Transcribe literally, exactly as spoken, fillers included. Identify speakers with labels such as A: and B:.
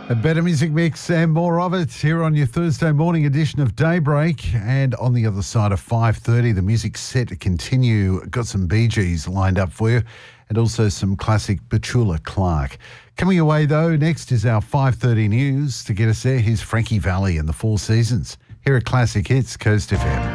A: A better music mix and more of it here on your Thursday morning edition of Daybreak. And on the other side of five thirty, the music's set to continue. Got some Bee Gees lined up for you and also some classic Petula Clark. Coming away, though, next is our five thirty news. To get us there, here's Frankie Valli and the Four Seasons. Here at Classic Hits, Coast F M.